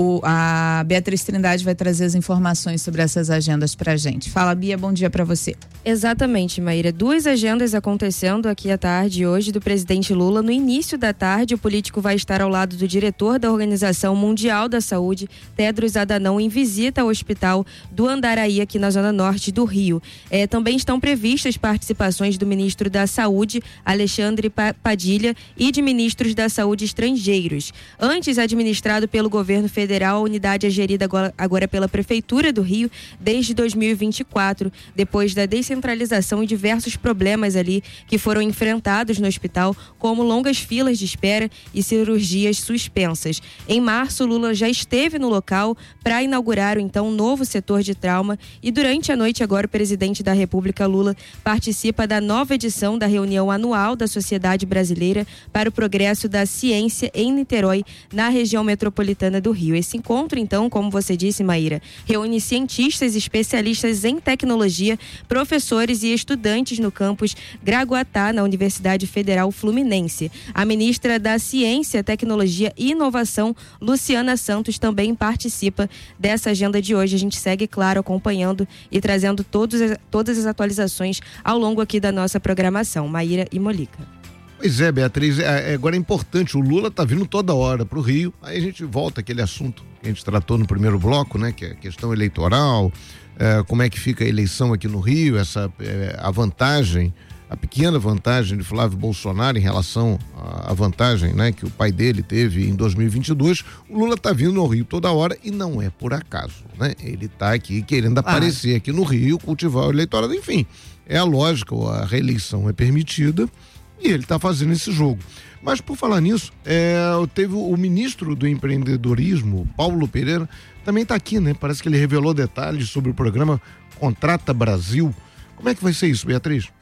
A Beatriz Trindade vai trazer as informações sobre essas agendas pra gente. Fala, Bia, bom dia pra você. Exatamente, Maíra. 2 agendas acontecendo aqui à tarde hoje do presidente Lula. No início da tarde, o político vai estar ao lado do diretor da Organização Mundial da Saúde, Tedros Adhanom, em visita ao hospital do Andaraí, aqui na zona norte do Rio. Também estão previstas participações do ministro da Saúde, Alexandre Padilha, e de ministros da Saúde estrangeiros. Antes administrado pelo governo federal, a unidade é gerida agora pela Prefeitura do Rio desde 2024, depois da descentralização e diversos problemas ali que foram enfrentados no hospital, como longas filas de espera e cirurgias suspensas. Em março, Lula já esteve no local para inaugurar então um novo setor de trauma, e durante a noite agora o presidente da República, Lula, participa da nova edição da reunião anual da Sociedade Brasileira para o Progresso da Ciência em Niterói, na região metropolitana do Rio. Esse encontro, então, como você disse, Maíra, reúne cientistas e especialistas em tecnologia, professores e estudantes no campus Gragoatá, na Universidade Federal Fluminense. A ministra da Ciência, Tecnologia e Inovação, Luciana Santos, também participa dessa agenda de hoje. A gente segue, claro, acompanhando e trazendo todas as atualizações ao longo aqui da nossa programação. Maíra e Molica. Pois é, Beatriz, agora é importante, o Lula tá vindo toda hora pro Rio, aí a gente volta àquele assunto que a gente tratou no primeiro bloco, né, que é a questão eleitoral, como é que fica a eleição aqui no Rio, a vantagem, a pequena vantagem de Flávio Bolsonaro em relação à vantagem, né, que o pai dele teve em 2022, o Lula tá vindo no Rio toda hora e não é por acaso, né, ele tá aqui querendo aparecer aqui no Rio, cultivar o eleitorado, enfim, é a lógica, a reeleição é permitida, e ele está fazendo esse jogo. Mas por falar nisso, teve o ministro do empreendedorismo, Paulo Pereira, também está aqui, né? Parece que ele revelou detalhes sobre o programa Contrata Brasil. Como é que vai ser isso, Beatriz?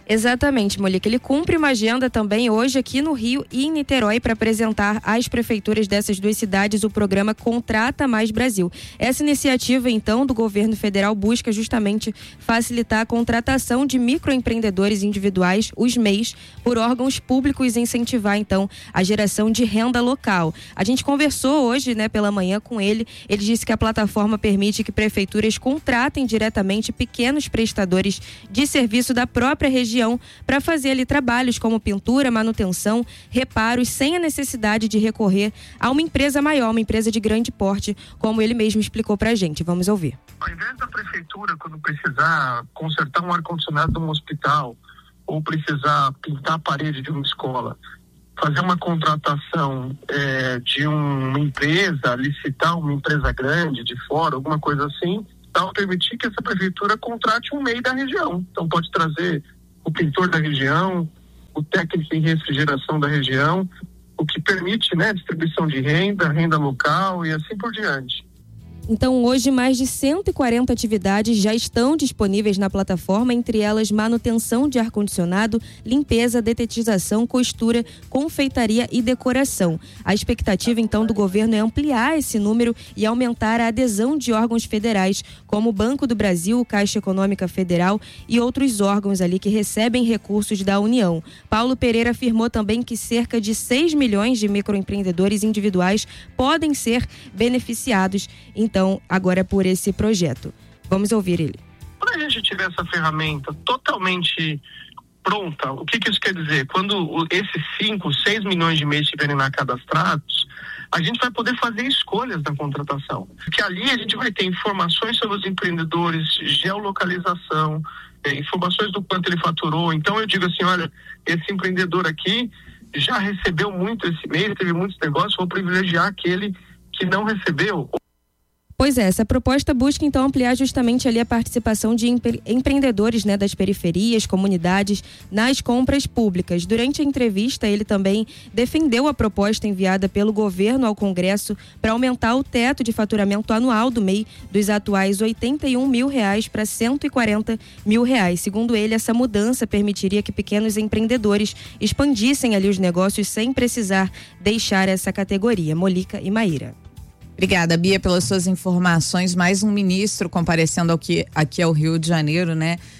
Exatamente, Molica. Ele cumpre uma agenda também hoje aqui no Rio e em Niterói para apresentar às prefeituras dessas duas cidades o programa Contrata Mais Brasil. Essa iniciativa, então, do governo federal busca justamente facilitar a contratação de microempreendedores individuais, os MEIs, por órgãos públicos e incentivar, então, a geração de renda local. A gente conversou hoje, pela manhã com ele. Ele disse que a plataforma permite que prefeituras contratem diretamente pequenos prestadores de serviço da própria região para fazer ali trabalhos como pintura, manutenção, reparos, sem a necessidade de recorrer a uma empresa maior, uma empresa de grande porte, como ele mesmo explicou pra gente. Vamos ouvir. Ao invés da prefeitura, quando precisar consertar um ar-condicionado de um hospital ou precisar pintar a parede de uma escola, fazer uma contratação de uma empresa, licitar uma empresa grande de fora, alguma coisa assim, tal, permitir que essa prefeitura contrate um MEI da região. Então pode trazer o pintor da região, o técnico em refrigeração da região, o que permite, distribuição de renda local e assim por diante. Então, hoje, mais de 140 atividades já estão disponíveis na plataforma, entre elas manutenção de ar-condicionado, limpeza, detetização, costura, confeitaria e decoração. A expectativa, então, do governo é ampliar esse número e aumentar a adesão de órgãos federais, como o Banco do Brasil, Caixa Econômica Federal e outros órgãos ali que recebem recursos da União. Paulo Pereira afirmou também que cerca de 6 milhões de microempreendedores individuais podem ser beneficiados, então, agora por esse projeto. Vamos ouvir ele. Quando a gente tiver essa ferramenta totalmente pronta, o que isso quer dizer? Quando esses 5, 6 milhões de MEIs estiverem lá cadastrados, a gente vai poder fazer escolhas na contratação. Porque ali a gente vai ter informações sobre os empreendedores, geolocalização, informações do quanto ele faturou. Então eu digo assim, olha, esse empreendedor aqui já recebeu muito esse mês, teve muitos negócios, vou privilegiar aquele que não recebeu. Pois é, essa proposta busca então ampliar justamente ali a participação de empreendedores das periferias, comunidades, nas compras públicas. Durante a entrevista, ele também defendeu a proposta enviada pelo governo ao Congresso para aumentar o teto de faturamento anual do MEI dos atuais R$81 mil para R$140 mil. Segundo ele, essa mudança permitiria que pequenos empreendedores expandissem ali os negócios sem precisar deixar essa categoria. Molica e Maíra. Obrigada, Bia, pelas suas informações. Mais um ministro comparecendo aqui ao Rio de Janeiro,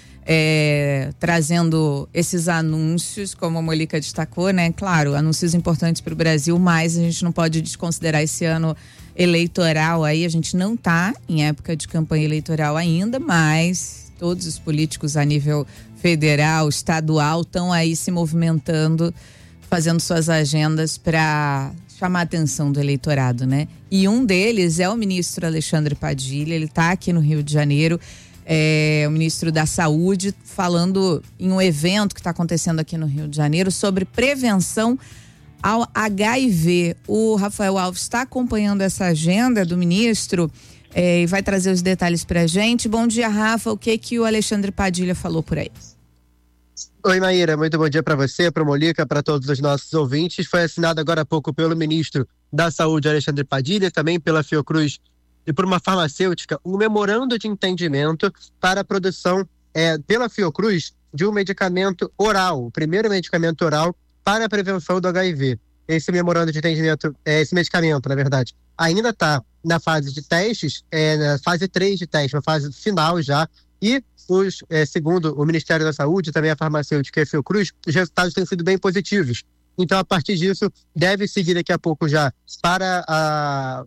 trazendo esses anúncios, como a Molica destacou, Claro, anúncios importantes para o Brasil, mas a gente não pode desconsiderar esse ano eleitoral aí. A gente não está em época de campanha eleitoral ainda, mas todos os políticos a nível federal, estadual, estão aí se movimentando, fazendo suas agendas para chamar a atenção do eleitorado, E um deles é o ministro Alexandre Padilha. Ele está aqui no Rio de Janeiro, o ministro da Saúde, falando em um evento que está acontecendo aqui no Rio de Janeiro sobre prevenção ao HIV. O Rafael Alves está acompanhando essa agenda do ministro e vai trazer os detalhes para a gente. Bom dia, Rafa. O que o Alexandre Padilha falou por aí? Oi, Maíra, muito bom dia para você, para o Molica, para todos os nossos ouvintes. Foi assinado agora há pouco pelo ministro da Saúde, Alexandre Padilha, também pela Fiocruz e por uma farmacêutica, um memorando de entendimento para a produção pela Fiocruz de um medicamento oral, o primeiro medicamento oral para a prevenção do HIV. Esse memorando de entendimento, esse medicamento, na verdade, ainda está na fase de testes, na fase 3 de testes, na fase final já, e segundo o Ministério da Saúde, também a farmacêutica e a Fiocruz, os resultados têm sido bem positivos. Então, a partir disso, deve seguir daqui a pouco já para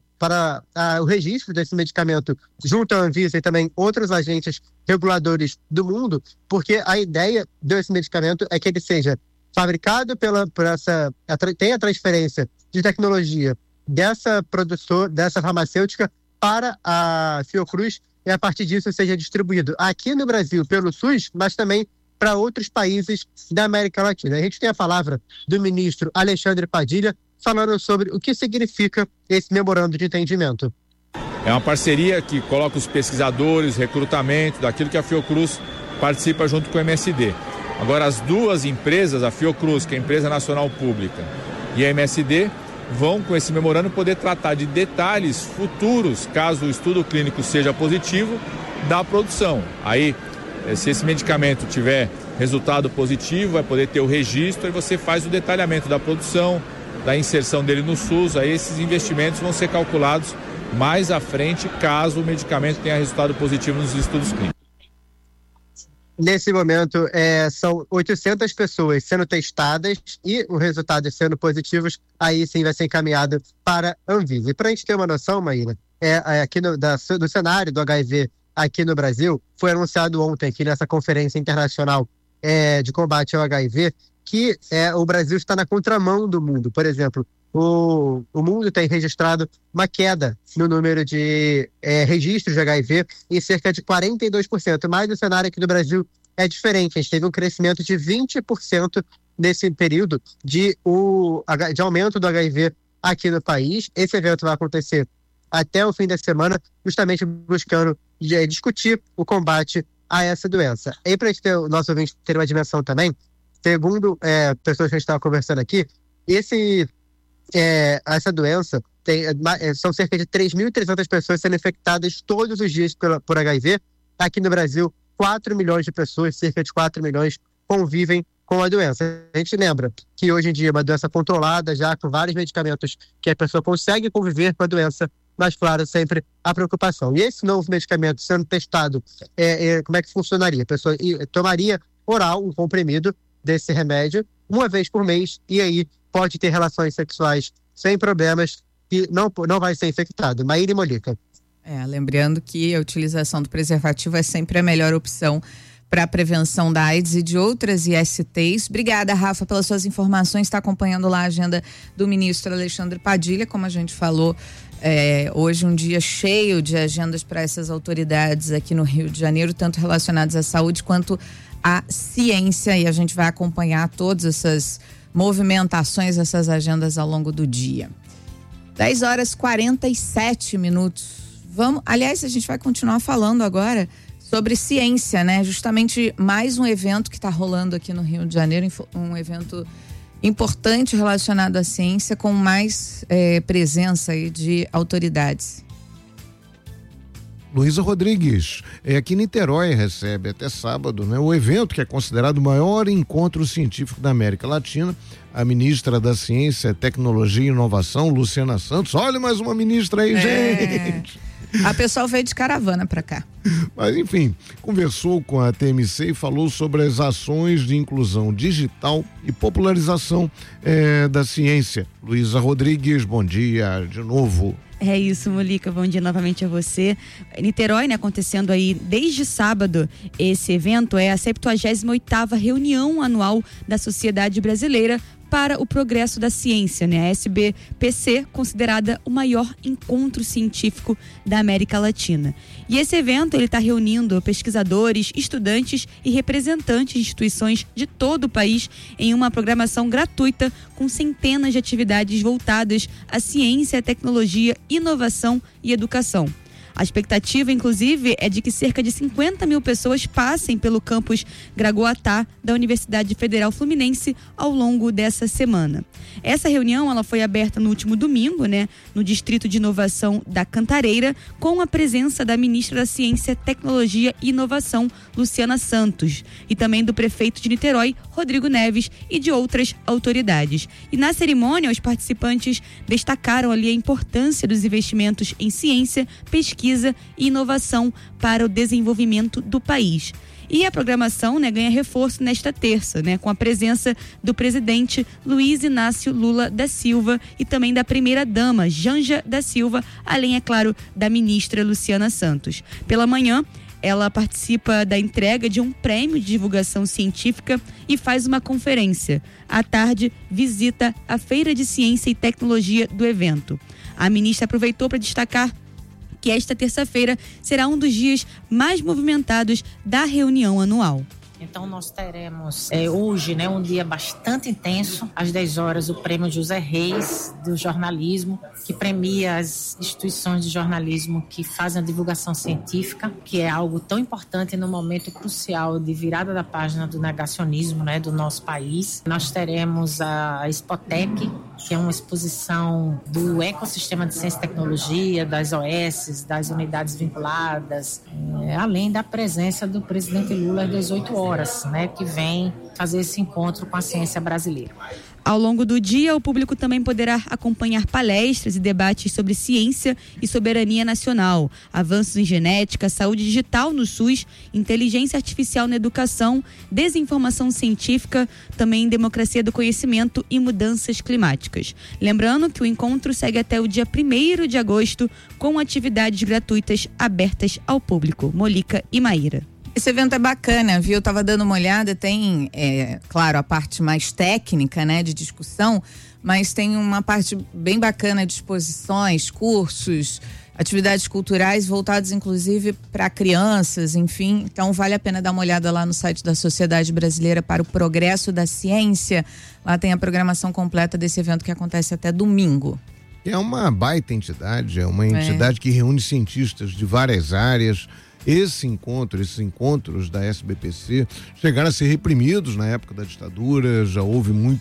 o registro desse medicamento junto à Anvisa e também outros agentes reguladores do mundo, porque a ideia desse medicamento é que ele seja fabricado tem a transferência de tecnologia dessa farmacêutica para a Fiocruz e a partir disso seja distribuído aqui no Brasil pelo SUS, mas também para outros países da América Latina. A gente tem a palavra do ministro Alexandre Padilha falando sobre o que significa esse memorando de entendimento. É uma parceria que coloca os pesquisadores, recrutamento, daquilo que a Fiocruz participa junto com o MSD. Agora, as duas empresas, a Fiocruz, que é a empresa nacional pública, e a MSD, vão com esse memorando poder tratar de detalhes futuros, caso o estudo clínico seja positivo, da produção. Aí, se esse medicamento tiver resultado positivo, vai poder ter o registro e você faz o detalhamento da produção, da inserção dele no SUS. Aí esses investimentos vão ser calculados mais à frente, caso o medicamento tenha resultado positivo nos estudos clínicos. Nesse momento, são 800 pessoas sendo testadas e o resultado sendo positivos, aí sim vai ser encaminhado para a Anvisa. E para a gente ter uma noção, Maíra, aqui do cenário do HIV aqui no Brasil, foi anunciado ontem aqui nessa conferência internacional de combate ao HIV, que o Brasil está na contramão do mundo. Por exemplo, o mundo tem registrado uma queda no número de registros de HIV em cerca de 42%, mas o cenário aqui do Brasil é diferente. A gente teve um crescimento de 20% nesse período de aumento do HIV aqui no país. Esse evento vai acontecer até o fim da semana, justamente buscando discutir o combate a essa doença. E para o nosso ouvinte ter uma dimensão também, segundo pessoas que a gente estava conversando aqui, essa doença são cerca de 3.300 pessoas sendo infectadas todos os dias por HIV. Aqui no Brasil, 4 milhões de pessoas, cerca de 4 milhões, convivem com a doença. A gente lembra que hoje em dia é uma doença controlada, já com vários medicamentos que a pessoa consegue conviver com a doença, mas, claro, sempre a preocupação. E esse novo medicamento sendo testado, como é que funcionaria? A pessoa tomaria oral um comprimido desse remédio uma vez por mês e aí pode ter relações sexuais sem problemas e não vai ser infectado. Maíra e Molica. Lembrando que a utilização do preservativo é sempre a melhor opção para a prevenção da AIDS e de outras ISTs. Obrigada, Rafa, pelas suas informações. Está acompanhando lá a agenda do ministro Alexandre Padilha, como a gente falou. Hoje um dia cheio de agendas para essas autoridades aqui no Rio de Janeiro, tanto relacionadas à saúde quanto à ciência, e a gente vai acompanhar todas essas movimentações, essas agendas ao longo do dia. 10h47. Aliás, a gente vai continuar falando agora sobre ciência, né? Justamente mais um evento que está rolando aqui no Rio de Janeiro, um evento importante relacionado à ciência, com mais presença aí de autoridades. Luísa Rodrigues, aqui em Niterói recebe até sábado, né, o evento que é considerado o maior encontro científico da América Latina. A ministra da Ciência, Tecnologia e Inovação, Luciana Santos. Olha, mais uma ministra aí, gente! A pessoa veio de caravana para cá. Mas, enfim, conversou com a TMC e falou sobre as ações de inclusão digital e popularização da ciência. Luísa Rodrigues, bom dia de novo. É isso, Molica, bom dia novamente a você. Niterói, né, acontecendo aí desde sábado, esse evento é a 78ª reunião anual da Sociedade Brasileira para o Progresso da Ciência, né? A SBPC, considerada o maior encontro científico da América Latina. E esse evento, ele está reunindo pesquisadores, estudantes e representantes de instituições de todo o país em uma programação gratuita com centenas de atividades voltadas à ciência, tecnologia, inovação e educação. A expectativa, inclusive, é de que cerca de 50 mil pessoas passem pelo campus Gragoatá da Universidade Federal Fluminense ao longo dessa semana. Essa reunião, ela foi aberta no último domingo, né, no Distrito de Inovação da Cantareira, com a presença da ministra da Ciência, Tecnologia e Inovação, Luciana Santos, e também do prefeito de Niterói, Rodrigo Neves, e de outras autoridades. E na cerimônia, os participantes destacaram ali a importância dos investimentos em ciência, pesquisa e inovação para o desenvolvimento do país. E a programação, né, ganha reforço nesta terça, né, com a presença do presidente Luiz Inácio Lula da Silva e também da primeira-dama Janja da Silva, além, é claro, da ministra Luciana Santos. Pela manhã, ela participa da entrega de um prêmio de divulgação científica e faz uma conferência. À tarde, visita a Feira de Ciência e Tecnologia do evento. A ministra aproveitou para destacar que esta terça-feira será um dos dias mais movimentados da reunião anual. Então nós teremos hoje, né, um dia bastante intenso. Às 10 horas, o prêmio José Reis do jornalismo, que premia as instituições de jornalismo que fazem a divulgação científica, que é algo tão importante no momento crucial de virada da página do negacionismo, né, do nosso país. Nós teremos a Expotec, que é uma exposição do ecossistema de ciência e tecnologia, das OS, das unidades vinculadas, além da presença do presidente Lula às 18 horas, né, que vem fazer esse encontro com a ciência brasileira. Ao longo do dia, o público também poderá acompanhar palestras e debates sobre ciência e soberania nacional, avanços em genética, saúde digital no SUS, inteligência artificial na educação, desinformação científica, também democracia do conhecimento e mudanças climáticas. Lembrando que o encontro segue até o dia 1º de agosto, com atividades gratuitas abertas ao público. Molica e Maíra. Esse evento é bacana, viu? Eu tava dando uma olhada, tem, claro, a parte mais técnica, né, de discussão, mas tem uma parte bem bacana de exposições, cursos, atividades culturais voltadas inclusive para crianças, enfim. Então vale a pena dar uma olhada lá no site da Sociedade Brasileira para o Progresso da Ciência. Lá tem a programação completa desse evento que acontece até domingo. É uma baita entidade, é uma entidade que reúne cientistas de várias áreas. Esses encontros da SBPC chegaram a ser reprimidos na época da ditadura, já houve